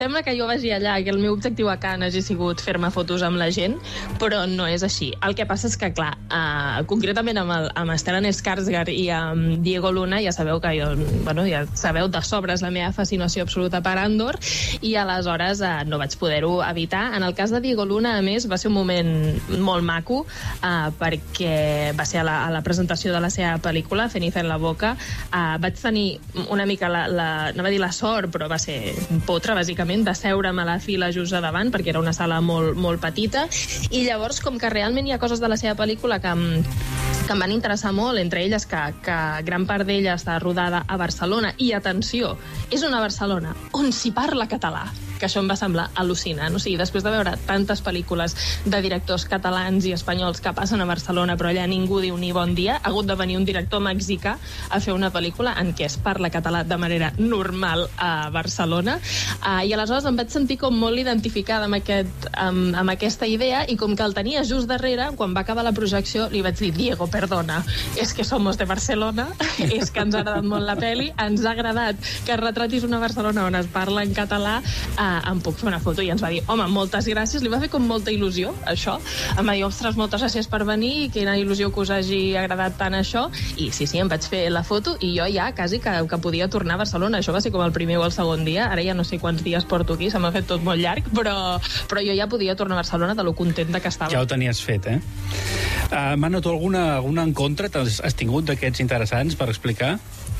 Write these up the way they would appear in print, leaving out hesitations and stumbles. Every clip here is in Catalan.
Sembla que jo vagi allà, que el meu objectiu a Cannes hagi sigut fer-me fotos amb la gent, però no és així. El que passa és que, clar, concretament amb Stellan Skarsgård i amb Diego Luna, ja sabeu que jo, ja sabeu de sobres la meva fascinació absoluta per Andor, i aleshores no vaig poder-ho evitar. En el cas de Diego Luna, a més, va ser un moment molt maco, perquè va ser a la presentació de la seva pel·lícula, Ceniza en la boca. Vaig tenir una mica no va dir la sort, però va ser potra, bàsicament, de seure'm a la fila just a davant, perquè era una sala molt, molt petita, i llavors, com que realment hi ha coses de la seva pel·lícula que em van interessar molt, entre elles que gran part d'ella està rodada a Barcelona, i atenció, és una Barcelona on s'hi parla català, que això em va semblar al·lucinant. O sigui, després de veure tantes pel·lícules de directors catalans i espanyols que passen a Barcelona, però allà ningú diu ni bon dia, ha hagut de venir un director mexicà a fer una pel·lícula en què es parla català de manera normal a Barcelona, i aleshores em vaig sentir com molt identificada amb aquesta idea, i com que el tenia just darrere, quan va acabar la projecció, li vaig dir: Diego, perdona, és que somos de Barcelona, és que ens ha agradat molt la pel·li, ens ha agradat que retratis una Barcelona on es parla en català, em puc fer una foto? I ens va dir: home, moltes gràcies. Li va fer com molta il·lusió, això. Em va dir: ostres, moltes gràcies per venir, quina il·lusió que us hagi agradat tant això. I sí, em vaig fer la foto, i jo ja quasi que podia tornar a Barcelona. Això va ser com el primer o el segon dia. Ara ja no sé quants dies porto aquí, se m'ha fet tot molt llarg, però jo ja podia tornar a Barcelona de lo contenta que estava. Ja ho tenies fet, eh? Manu, tu alguna encontre has tingut d'aquests interessants per explicar?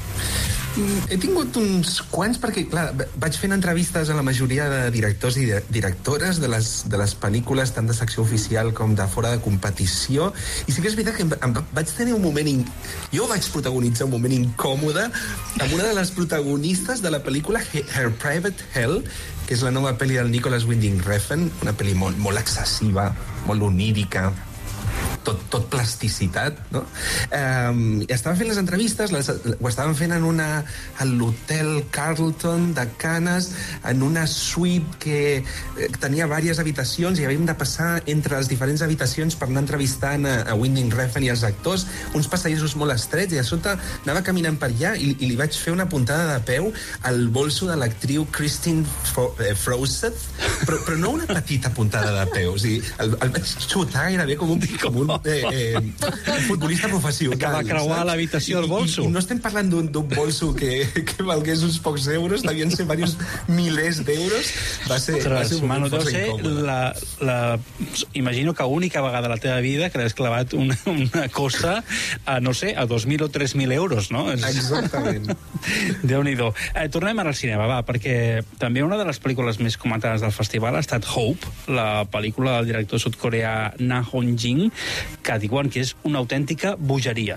He tingut uns quants, perquè, clar, vaig fent entrevistes a la majoria de directors i directores de les pel·lícules, tant de secció oficial com de fora de competició, i sí que és veritat que vaig tenir un moment... Jo vaig protagonitzar un moment incòmode amb una de les protagonistes de la pel·lícula Her Private Hell, que és la nova pel·li del Nicholas Winding Refn, una pel·li molt excessiva, molt onírica, tot plasticitat, no? Estaven fent les entrevistes, ho estaven fent a l'Hotel Carlton de Cannes, en una suite que tenia diverses habitacions, i havíem de passar entre les diferents habitacions per anar entrevistant a Winding Refn i els actors, uns passadissos molt estrets, i a sota anava caminant per allà i li vaig fer una puntada de peu al bolso de l'actriu Christine Froseth, però no una petita puntada de peu, o sigui, el vaig xutar gairebé com un futbolista professional. Que va creuar l'habitació del bolso. I no estem parlant d'un bolso que valgués uns pocs euros, devien ser diversos milers d'euros. Va ser un Manu, moment força incòmode. Imagino que única vegada a la teva vida que l'has clavat una cosa a 2.000 o 3.000 euros, no? Exactament. Déu-n'hi-do. Tornem ara al cinema, va, perquè també una de les pel·lícules més comentades del festival ha estat Hope, la pel·lícula del director sud-coreà Na Hong-jin, que diuen que és una autèntica bogeria.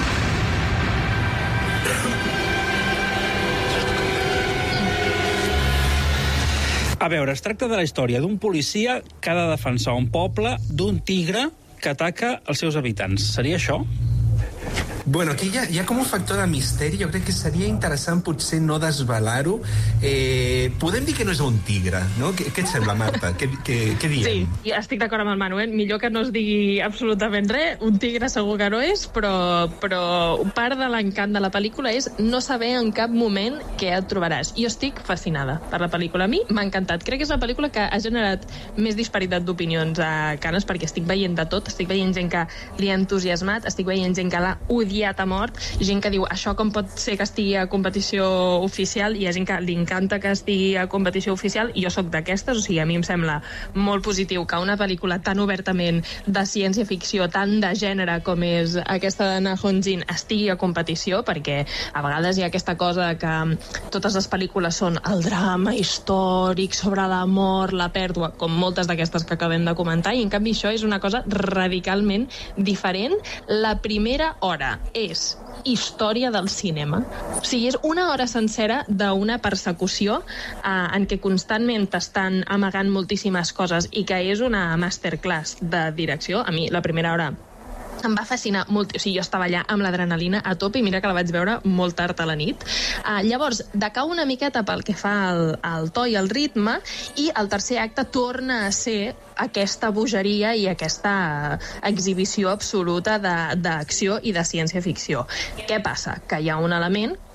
A veure, es tracta de la història d'un policia que ha de defensar un poble d'un tigre que ataca els seus habitants. Seria això? Bueno, aquí hi ha com un factor de misteri. Jo crec que seria interessant potser no desvelar-ho. Podem dir que no és un tigre, no? Què et sembla, Marta? Què diem? Sí, estic d'acord amb el Manuel. Millor que no es digui absolutament res. Un tigre segur que no és, però part de l'encant de la pel·lícula és no saber en cap moment què et trobaràs. Jo estic fascinada per la pel·lícula. A mi m'ha encantat. Crec que és una pel·lícula que ha generat més disparitat d'opinions a Cannes, perquè estic veient de tot. Estic veient gent que li ha entusiasmat, estic veient gent que l'ha odiat a mort, gent que diu això com pot ser que estigui a competició oficial, i hi ha gent que li encanta que estigui a competició oficial, i jo sóc d'aquestes. O sigui, a mi em sembla molt positiu que una pel·lícula tan obertament de ciència-ficció, tan de gènere com és aquesta de Na Hong-jin, estigui a competició, perquè a vegades hi ha aquesta cosa que totes les pel·lícules són el drama històric sobre la mort, la pèrdua, com moltes d'aquestes que acabem de comentar, i en canvi això és una cosa radicalment diferent. La primera hora és història del cinema. O sigui, és una hora sencera d'una persecució en què constantment t'estan amagant moltíssimes coses, i que és una masterclass de direcció. A mi, la primera hora em va fascinar molt. O sigui, jo estava allà amb l'adrenalina a tope, i mira que la vaig veure molt tard a la nit. Llavors, decau una miqueta pel que fa al to i al ritme, i el tercer acte torna a ser aquesta bogeria i aquesta exhibició absoluta d'acció i de ciència-ficció. Què passa? Que hi ha un element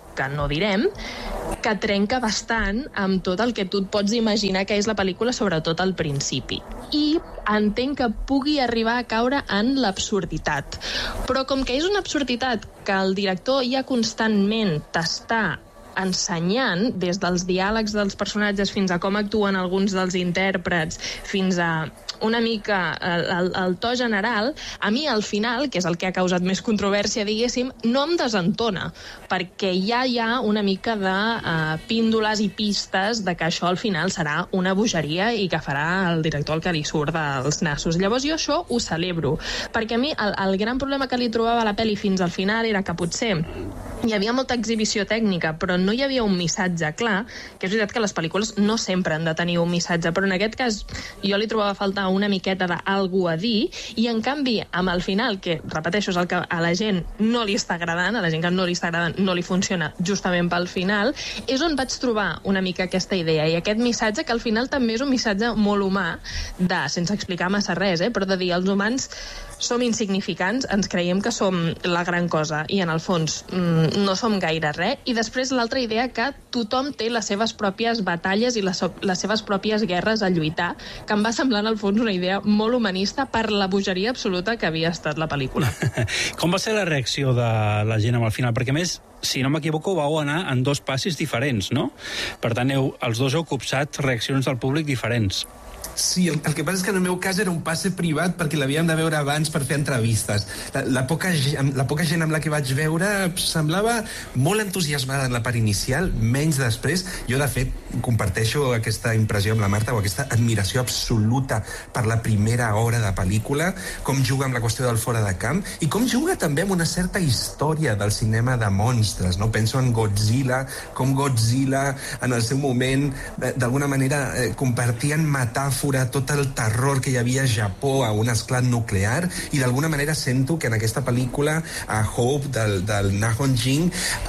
que no direm, que trenca bastant amb tot el que tu et pots imaginar que és la pel·lícula, sobretot al principi. I entenc que pugui arribar a caure en l'absurditat. Però com que és una absurditat que el director ja constantment t'està ensenyant, des dels diàlegs dels personatges fins a com actuen alguns dels intèrprets, fins a una mica el to general, a mi al final, que és el que ha causat més controvèrsia, diguéssim, no em desentona, perquè ja hi ha una mica de píndoles i pistes de que això al final serà una bogeria i que farà el director el que li surt dels nassos. Llavors jo això ho celebro, perquè a mi el gran problema que li trobava a la pel·li fins al final era que potser hi havia molta exhibició tècnica, però no hi havia un missatge clar, que és veritat que les pel·lícules no sempre han de tenir un missatge, però en aquest cas jo li trobava a faltar una miqueta d'algú a dir, i en canvi, amb el final, que, repeteixo, és el que a la gent no li està agradant, a la gent que no li està agradant no li funciona justament pel final, és on vaig trobar una mica aquesta idea, i aquest missatge, que al final també és un missatge molt humà, sense explicar massa res, però de dir, els humans som insignificants, ens creiem que som la gran cosa, i en el fons no som gaire res, i després l'altra idea que tothom té les seves pròpies batalles i les seves pròpies guerres a lluitar, que em va semblar en el fons una idea molt humanista per la bogeria absoluta que havia estat la pel·lícula. Com va ser la reacció de la gent amb el final? Perquè, a més, si no m'equivoco, vau anar en dos passis diferents, no? Per tant, els dos heu copsat reaccions del públic diferents. Sí, el que passa és que en el meu cas era un passe privat perquè l'havíem de veure abans per fer entrevistes. La poca gent amb la que vaig veure semblava molt entusiasmada en la part inicial, menys després. Jo, de fet, comparteixo aquesta impressió amb la Marta, o aquesta admiració absoluta per la primera hora de pel·lícula, com juga amb la qüestió del fora de camp, i com juga també amb una certa història del cinema de monstres, no? Penso en Godzilla, com Godzilla, en el seu moment, d'alguna manera, compartien metàfores tot el terror que hi havia a Japó a un esclat nuclear, i d'alguna manera sento que en aquesta pel·lícula, a Hope, del Na Hong-jin,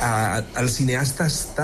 el cineasta està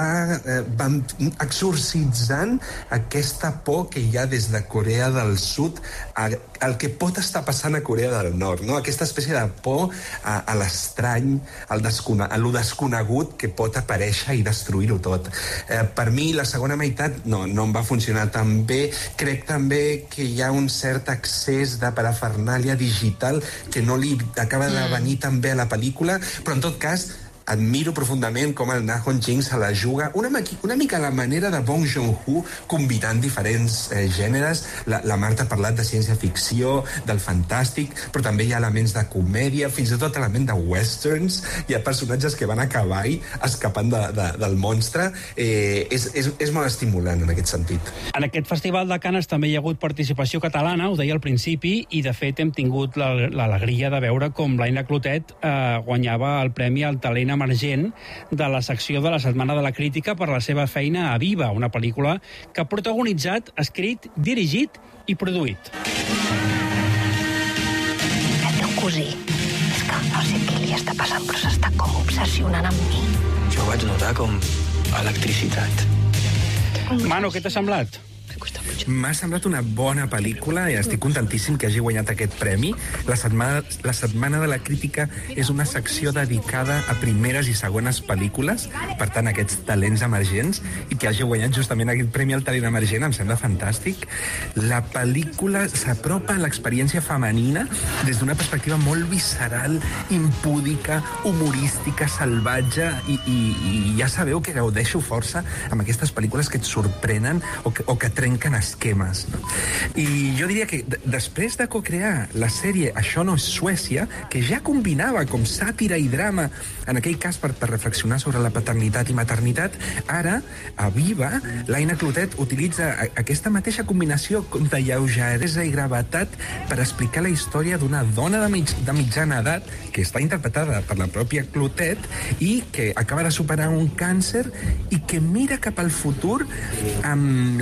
exorcitzant aquesta por que hi ha des de Corea del Sud al que pot estar passant a Corea del Nord, no? Aquesta espècie de por a l'estrany, a lo desconegut que pot aparèixer i destruir-ho tot. Per mi, la segona meitat no em va funcionar tan bé. Crec també que hi ha un cert excés de parafernàlia digital que no li acaba de venir tan bé a la pel·lícula, però en tot cas admiro profundament com el Na Hong-jin se la juga una mica a la manera de Bong Joon-ho, combinant diferents gèneres. La Marta ha parlat de ciència-ficció, del fantàstic, però també hi ha elements de comèdia, fins i tot elements de westerns. Hi ha personatges que van a cavall escapant del monstre. És molt estimulant en aquest sentit. En aquest Festival de Canes també hi ha hagut participació catalana, ho deia al principi, i de fet hem tingut l'alegria de veure com l'Aina Clotet guanyava el premi al talent emergent de la secció de la Setmana de la Crítica per la seva feina a Viva, una pel·lícula que ha protagonitzat, escrit, dirigit i produït. El teu cosí, és que no sé què li està passant, però s'està com obsessionant amb mi. Jo vaig notar com electricitat. Manu, què t'ha semblat? M'ha semblat una bona pel·lícula i estic contentíssim que hagi guanyat aquest premi. La Setmana de la Crítica és una secció dedicada a primeres i segones pel·lícules, per tant, aquests talents emergents, i que hagi guanyat justament aquest premi al talent emergent em sembla fantàstic. La pel·lícula s'apropa a l'experiència femenina des d'una perspectiva molt visceral, impúdica, humorística, salvatge, i ja sabeu que gaudeixo força amb aquestes pel·lícules que et sorprenen o que trenquen esquemes. No? I jo diria que després de co-crear la sèrie Això no és Suècia, que ja combinava com sàtira i drama, en aquell cas per reflexionar sobre la paternitat i maternitat, ara, a Viva, l'Aina Clotet utilitza aquesta mateixa combinació de lleugeresa i gravetat per explicar la història d'una dona de mitjana edat que està interpretada per la pròpia Clotet i que acaba de superar un càncer i que mira cap al futur amb la perspectiva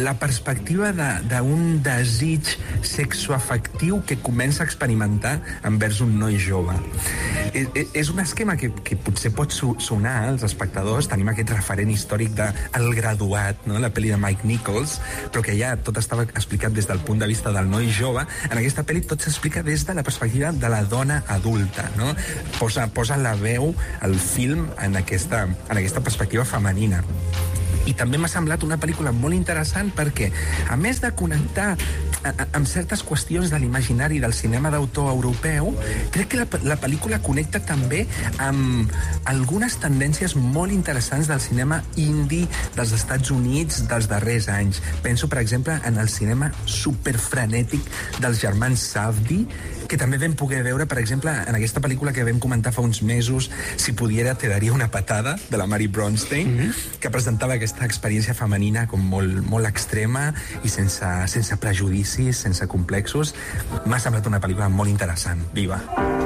perspectiva d'un desig sexoafectiu que comença a experimentar envers un noi jove. És un esquema que potser pot sonar als espectadors. Tenim aquest referent històric de El graduat, no? La pel·li de Mike Nichols, però que ja tot estava explicat des del punt de vista del noi jove. En aquesta pel·li tot s'explica des de la perspectiva de la dona adulta, no? Posa la veu, el film, en aquesta perspectiva femenina. I també m'ha semblat una pel·lícula molt interessant perquè, a més de connectar amb certes qüestions de l'imaginari del cinema d'autor europeu, crec que la pel·lícula connecta també amb algunes tendències molt interessants del cinema indie dels Estats Units dels darrers anys. Penso, per exemple, en el cinema superfrenètic dels germans Safdie, que també vam poder veure, per exemple, en aquesta pel·lícula que vam comentar fa uns mesos, Si pudiera te daria una patada, de la Mary Bronstein, que presentava aquesta experiència femenina com molt extrema i sense prejudicis, sense complexos. M'ha semblat una pel·lícula molt interessant. Viva!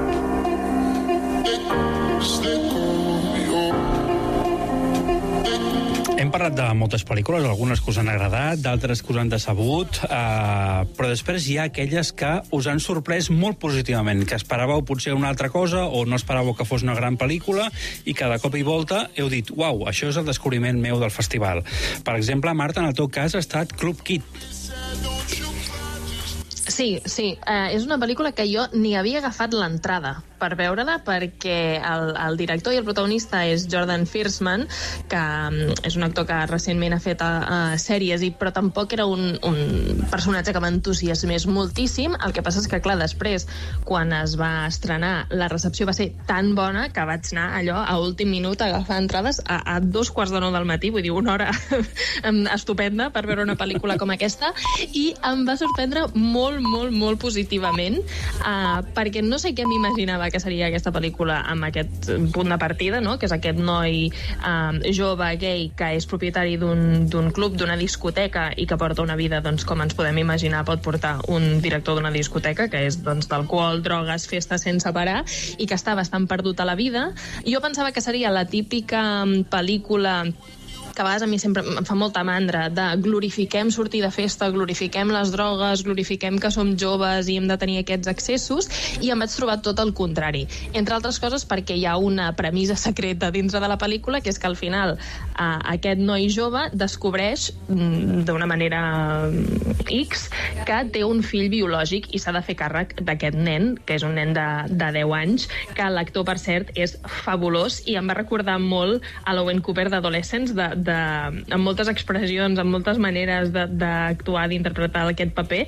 Hem parlat de moltes pel·lícules, algunes que us han agradat, d'altres que us han decebut, però després hi ha aquelles que us han sorprès molt positivament, que esperàveu potser una altra cosa o no esperàveu que fos una gran pel·lícula i que de cop i volta heu dit, uau, això és el descobriment meu del festival. Per exemple, Marta, en el teu cas ha estat Club Kid. Sí, és una pel·lícula que jo ni havia agafat l'entrada per veure-la, perquè el director i el protagonista és Jordan Firstman, que és un actor que recentment ha fet sèries, però tampoc era un personatge que m'entusiasmés moltíssim. El que passa és que, clar, després, quan es va estrenar, la recepció va ser tan bona que vaig anar allò a últim minut a agafar entrades a 2:45 del matí, vull dir, una hora estupenda per veure una pel·lícula com aquesta, i em va sorprendre molt positivament, perquè no sé què m'imaginava que seria aquesta pel·lícula amb aquest punt de partida, no? Que és aquest noi jove gay que és propietari d'un club, d'una discoteca, i que porta una vida, doncs, com ens podem imaginar pot portar un director d'una discoteca, que és, doncs, d'alcohol, drogues, festes sense parar, i que està bastant perdut a la vida. Jo pensava que seria la típica pel·lícula que a vegades a mi sempre em fa molta mandra, de glorifiquem sortir de festa, glorifiquem les drogues, glorifiquem que som joves i hem de tenir aquests excessos, i em vaig trobar tot el contrari. Entre altres coses perquè hi ha una premissa secreta dintre de la pel·lícula, que és que al final aquest noi jove descobreix d'una manera X que té un fill biològic i s'ha de fer càrrec d'aquest nen, que és un nen de 10 anys, que l'actor, per cert, és fabulós i em va recordar molt a l'Owen Cooper d'Adolescents, amb moltes expressions, amb moltes maneres d'actuar, d'interpretar aquest paper.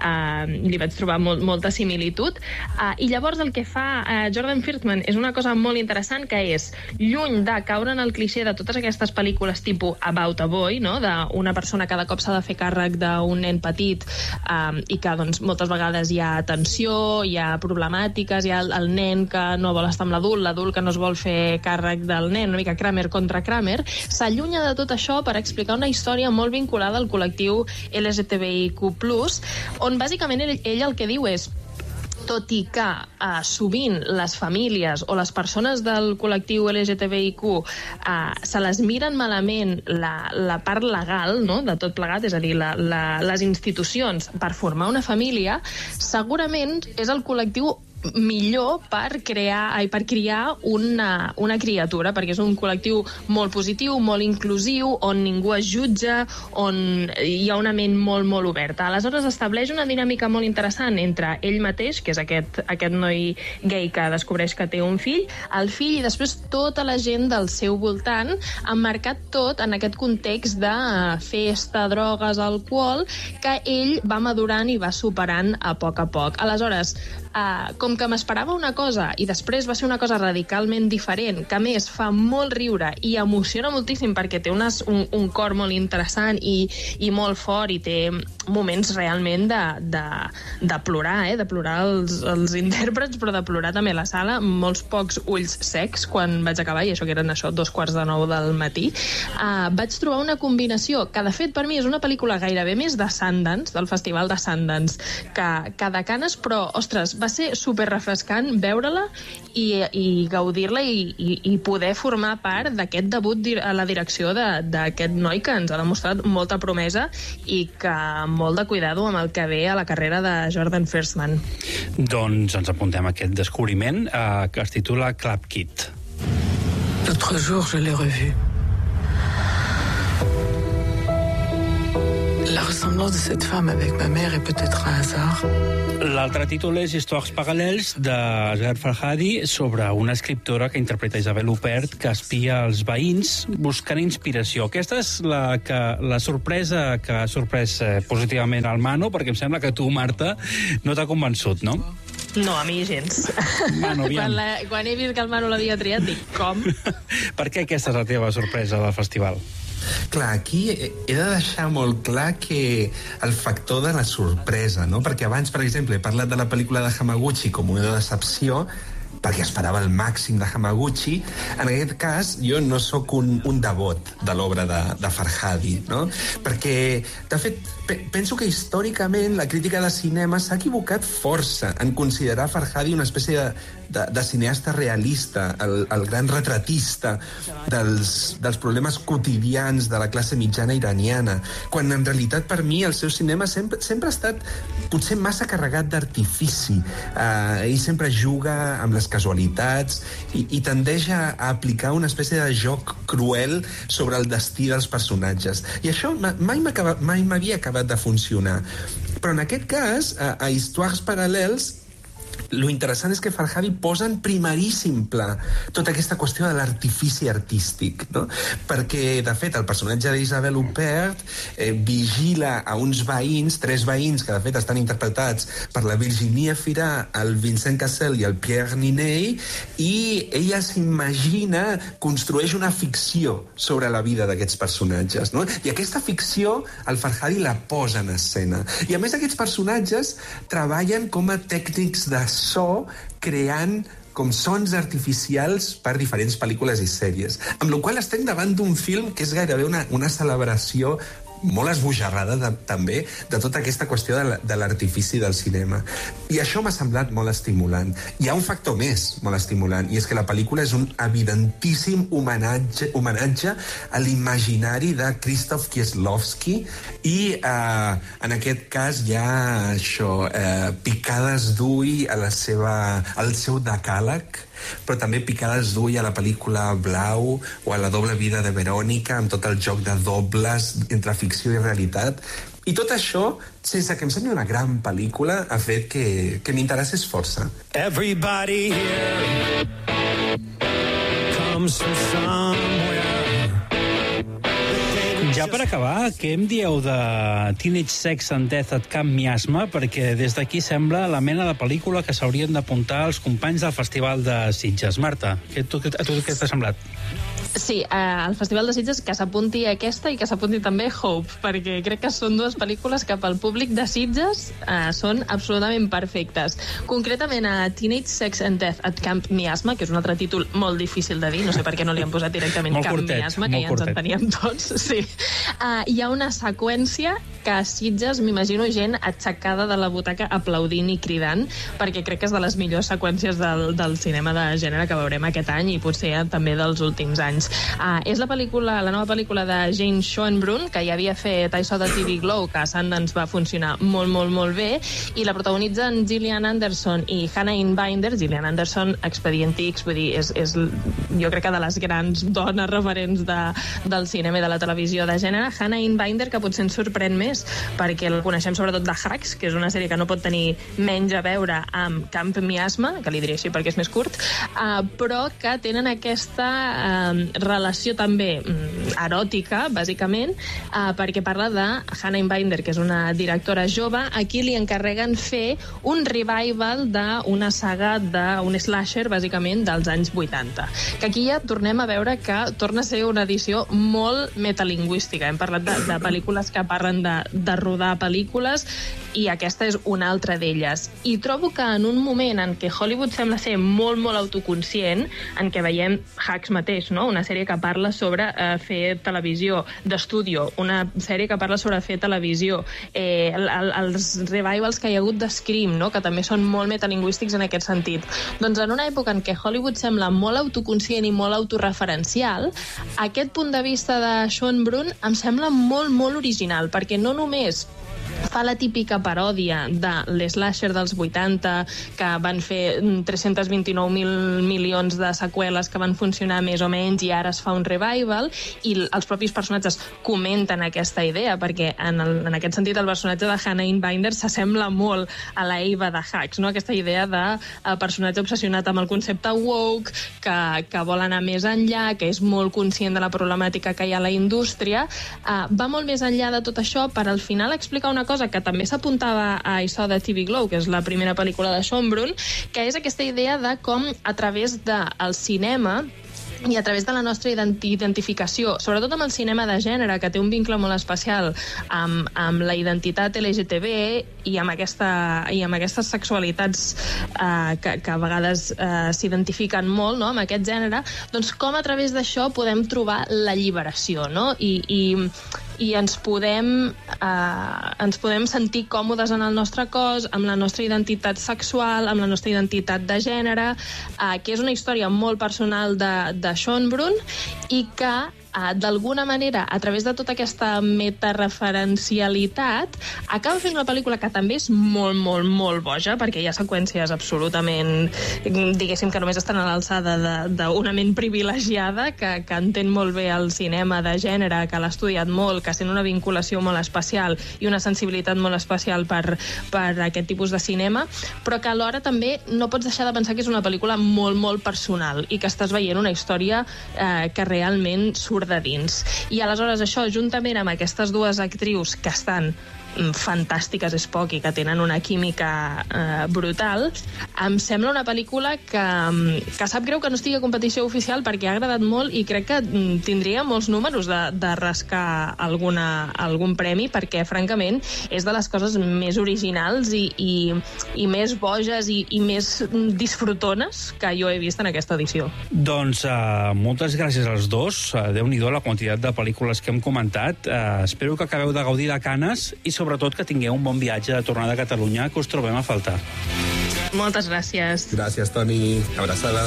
Li vaig trobar molta similitud. I llavors el que fa Jordan Firstman és una cosa molt interessant, que és, lluny de caure en el clixé de totes aquestes pel·lícules tipus About a Boy, no? D'una persona que de cop s'ha de fer càrrec d'un nen petit, i que, doncs, moltes vegades hi ha tensió, hi ha problemàtiques, hi ha el nen que no vol estar amb l'adult que no es vol fer càrrec del nen, una mica Kramer contra Kramer. S'allunya de tot això per explicar una història molt vinculada al col·lectiu LGTBIQ+, on bàsicament ell el que diu és, tot i que sovint les famílies o les persones del col·lectiu LGTBIQ se les miren malament la part legal, no?, de tot plegat, és a dir, les institucions per formar una família, segurament és el col·lectiu millor per criar una criatura, perquè és un col·lectiu molt positiu, molt inclusiu, on ningú es jutja, on hi ha una ment molt oberta. Aleshores estableix una dinàmica molt interessant entre ell mateix, que és aquest noi gay que descobreix que té un fill, el fill i després tota la gent del seu voltant, emmarcat tot en aquest context de festa, drogues, alcohol, que ell va madurant i va superant a poc. Aleshores, com que m'esperava una cosa i després va ser una cosa radicalment diferent, que a més fa molt riure i emociona moltíssim perquè té un cor molt interessant i molt fort, i té moments realment de plorar, de plorar els intèrprets, però de plorar també la sala, molts pocs ulls secs quan vaig acabar, i això que eren 8:45 del matí. Vaig trobar una combinació que, de fet, per mi és una pel·lícula gairebé més de Sundance, del Festival de Sundance, que de Canes, però, ostres, va ser super superrefrescant veure-la i gaudir-la i poder formar part d'aquest debut a la direcció d'aquest noi que ens ha demostrat molta promesa i que molt de cuidado amb el que ve a la carrera de Jordan Firstman. Doncs ens apuntem a aquest descobriment que es titula Club Kid. L'autre jour, je l'ai revu. La ressemblance de cette femme avec ma mère est peut-être un hasard. L'altre títol és Histoires parallèles de Asghar Farhadi sobre una escriptora que interpreta Isabel Huppert que espia els veïns buscant inspiració. Aquesta és la sorpresa que ha sorprès positivament al Manu, perquè em sembla que tu, Marta, no t'ha convençut, no? No, a mi gens. Manu, quan he vist que el Manu l'havia triat, dic, com? Per què aquesta és la teva sorpresa del festival? Clar, aquí he de deixar molt clar que el factor de la sorpresa, no? Perquè abans, per exemple, he parlat de la pel·lícula de Hamaguchi com una decepció, perquè esperava el màxim de Hamaguchi. En aquest cas, jo no sóc un devot de l'obra de Farhadi, no? Perquè, de fet, penso que històricament la crítica de cinema s'ha equivocat força en considerar Farhadi una espècie de cineasta realista, el gran retratista dels problemes quotidians de la classe mitjana iraniana, quan en realitat per mi el seu cinema sempre ha estat potser massa carregat d'artifici. Ell sempre juga amb les casualitats i tendeix a aplicar una espècie de joc cruel sobre el destí dels personatges. I això mai m'havia acabat de funcionar. Però en aquest cas, a Histoires parallèles, lo interessant és que Farhadi posa en primeríssim pla tota aquesta qüestió de l'artifici artístic, no? Perquè, de fet, el personatge d'Isabel Huppert vigila a uns veïns, 3 veïns, que de fet estan interpretats per la Virginie Efira, el Vincent Cassel i el Pierre Niney, i ella s'imagina, construeix una ficció sobre la vida d'aquests personatges, no? I aquesta ficció el Farhadi la posa en escena. I a més aquests personatges treballen com a tècnics de so, creant com sons artificials per diferents pel·lícules i sèries. Amb la qual estem davant d'un film que és gairebé una celebració molt esbojarrada també de tota aquesta qüestió de l'artifici del cinema. I això m'ha semblat molt estimulant. Hi ha un factor més molt estimulant, i és que la pel·lícula és un evidentíssim homenatge a l'imaginari de Krzysztof Kieslowski i en aquest cas hi ha això, picades d'ull al seu decàleg, però també picades d'ull a la pel·lícula Blau o a La doble vida de Verònica, amb tot el joc de dobles entre ficció i realitat. I tot això, sense que em sembli una gran pel·lícula, ha fet que m'interessés força. Everybody here comes from somewhere. Ja per acabar, què em dieu de Teenage Sex and Death at Camp Miasma? Perquè des d'aquí sembla la mena de pel·lícula que s'haurien d'apuntar els companys del Festival de Sitges. Marta, a tu què t'ha semblat? Sí, al Festival de Sitges que s'apunti aquesta i que s'apunti també Hope, perquè crec que són 2 pel·lícules que pel públic de Sitges són absolutament perfectes. Concretament a Teenage Sex and Death at Camp Miasma, que és un altre títol molt difícil de dir, no sé per què no li han posat directament Camp Miasma, que ja ens en teníem tots. Sí. Hi ha una seqüència que a Sitges m'imagino gent aixecada de la butaca aplaudint i cridant, perquè crec que és de les millors seqüències del cinema de gènere que veurem aquest any i potser també dels últims anys. És la nova pel·lícula de Jane Schoenbrunn, que ja havia fet I Saw the TV Glow, que a Sundance va funcionar molt, molt, molt bé, i la protagonitzen Gillian Anderson i Hannah Einbinder. Gillian Anderson, Expedient X, vull dir, és jo crec que de les grans dones referents del cinema i de la televisió de gènere. Hannah Einbinder, que potser ens sorprèn més, perquè la coneixem sobretot de Hacks, que és una sèrie que no pot tenir menys a veure amb Camp Miasma, que li diré així perquè és més curt, però que tenen aquesta relació també eròtica, bàsicament, perquè parla de Hannah Einbinder, que és una directora jove, a qui li encarreguen fer un revival d'una saga d'un slasher, bàsicament, dels anys 80. Que aquí ja tornem a veure que torna a ser una edició molt metalingüística. Hem parlat de pel·lícules que parlen de rodar pel·lícules, i aquesta és una altra d'elles. I trobo que en un moment en què Hollywood sembla ser molt, molt autoconscient, en què veiem Hacks mateix, no? Una sèrie que parla sobre fer televisió d'estúdio, una sèrie que parla sobre fer televisió, els revivals que hi ha hagut de Scream, no? Que també són molt metalingüístics en aquest sentit. Doncs en una època en què Hollywood sembla molt autoconscient i molt autorreferencial, aquest punt de vista de Sean Brun em sembla molt, molt original, perquè no només fa la típica paròdia de l'slasher dels 80, que van fer 329.000 milions de seqüeles que van funcionar més o menys i ara es fa un revival, i els propis personatges comenten aquesta idea, perquè en aquest sentit el personatge de Hannah Einbinder s'assembla molt a la Ava de Hacks, no? Aquesta idea de personatge obsessionat amb el concepte woke, que vol anar més enllà, que és molt conscient de la problemàtica que hi ha a la indústria, va molt més enllà de tot això per al final explicar una cosa que també s'apuntava a I Saw the TV Glow, que és la primera pel·lícula de Sean Brun, que és aquesta idea de com a través del cinema i a través de la nostra identificació, sobretot amb el cinema de gènere, que té un vincle molt especial amb la identitat LGTB i amb aquestes sexualitats que a vegades s'identifiquen molt, no?, amb aquest gènere, doncs com a través d'això podem trobar la lliberació, no? I ens podem sentir còmodes en el nostre cos, amb la nostra identitat sexual, amb la nostra identitat de gènere, que és una història molt personal de Sean Brun i que d'alguna manera, a través de tota aquesta metareferencialitat, acaba fent una pel·lícula que també és molt, molt, molt boja, perquè hi ha seqüències absolutament, diguéssim, que només estan a l'alçada d'una ment privilegiada, que entén molt bé el cinema de gènere, que l'ha estudiat molt, que sent una vinculació molt especial i una sensibilitat molt especial per aquest tipus de cinema, però que alhora també no pots deixar de pensar que és una pel·lícula molt, molt personal i que estàs veient una història que realment surt de dins. I aleshores això, juntament amb aquestes dues actrius que estan fantàstiques, és poc, i que tenen una química brutal, em sembla una pel·lícula que sap greu que no estigui a competició oficial, perquè ha agradat molt i crec que tindria molts números de rascar algun premi, perquè francament és de les coses més originals i més boges i més disfrutones que jo he vist en aquesta edició. Doncs moltes gràcies als dos. Déu-n'hi-do la quantitat de pel·lícules que hem comentat. Espero que acabeu de gaudir de Canes i sobretot que tingueu un bon viatge de tornada a Catalunya, que us trobem a faltar. Moltes gràcies. Gràcies, Toni. Abraçada.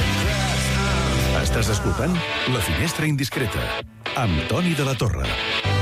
Estàs escoltant La Finestra Indiscreta, amb Toni de la Torre.